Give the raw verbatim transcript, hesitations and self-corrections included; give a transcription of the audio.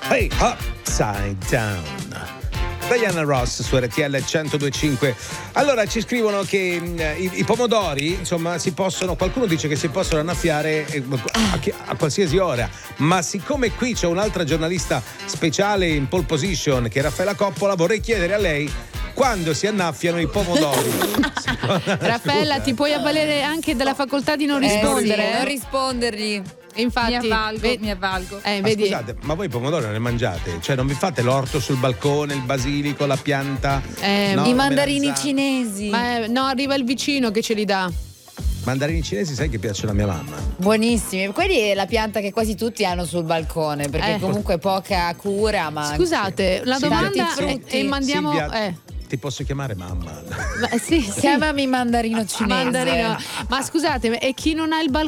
Hey, upside down. Diana Ross su R T L centodue e cinque. Allora ci scrivono che mh, i, i pomodori, insomma, si possono, qualcuno dice che si possono annaffiare eh, a, a qualsiasi ora, ma siccome qui c'è un'altra giornalista speciale in pole position che è Raffaella Coppola, vorrei chiedere a lei quando si annaffiano i pomodori. Raffaella, ti puoi avvalere anche della facoltà di non Eh, rispondere? sì, eh? non rispondergli. Infatti, mi avvalgo, ve- mi avvalgo. Eh, Ma vedi? scusate, ma voi i pomodori non li mangiate? Cioè non vi fate l'orto sul balcone, il basilico, la pianta? Eh, No, I mandarini melanzane? cinesi. Ma, eh, no, arriva il vicino che ce li dà. Mandarini cinesi sai che piacciono a mia mamma. Buonissimi. Quelli è la pianta che quasi tutti hanno sul balcone, perché Eh. comunque poca cura, ma Scusate, la Sì. domanda Tanti frutti. e mandiamo Silvia, eh. ti posso chiamare mamma? Ma, sì, sì. chiamami mandarino cinese. Mandarino. Ma scusate, e chi non ha il balcone